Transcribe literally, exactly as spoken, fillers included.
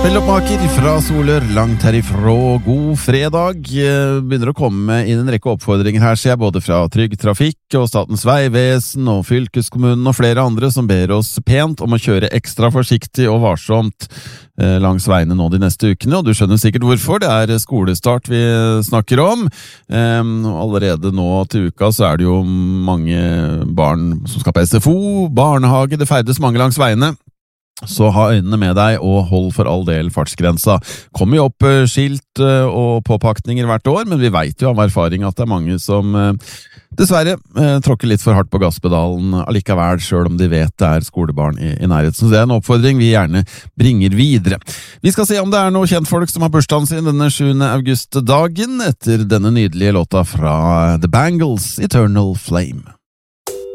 Spilloppmaker fra Solør, langt herifra. God fredag. Begynner å komme inn en rekke oppfordringer her, ser jeg, både fra Trygg Trafikk og Statens Vegvesen og fylkeskommunen og flere andre som ber oss pent om å kjøre ekstra forsiktig og varsomt langs veiene nå de neste ukene, og du skjønner sikkert hvorfor. Det er skolestart vi snakker om. Allerede nå til uka så er det jo mange barn som skal på S F O, barnehage, det ferdes mange langs veiene. Så ha øynene med deg, og hold for all del fartsgrensa. Kommer jo opp skilt og påpakninger hvert år, men vi vet jo av erfaring at det er mange som dessverre tråkker litt for hardt på gasspedalen allikevel, selv om de vet det er skolebarn i, i nærheten. Så det er en oppfordring vi gjerne bringer videre. Vi skal se om det er noen kjentfolk som har bursdagen sin denne sjuende august-dagen, etter denne nydelige låta fra The Bangles, Eternal Flame.